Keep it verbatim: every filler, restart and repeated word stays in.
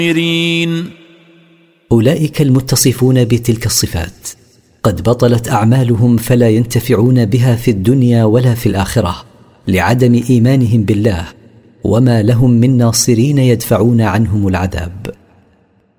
أولئك المتصفون بتلك الصفات قد بطلت أعمالهم فلا ينتفعون بها في الدنيا ولا في الآخرة لعدم إيمانهم بالله، وما لهم من ناصرين يدفعون عنهم العذاب.